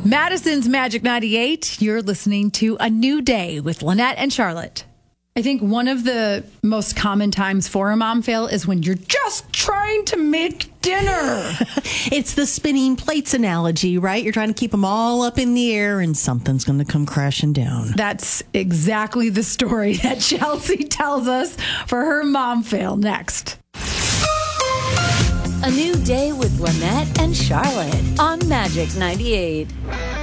Madison's Magic 98. You're listening to A New Day with Lynette and Charlotte. I think one of the most common times for a mom fail is when you're just trying to make dinner. It's the spinning plates analogy, right? You're trying to keep them all up in the air and something's going to come crashing down. That's exactly the story that Chelsea tells us for her mom fail next. A New Day with Lynette and Charlotte on Magic 98.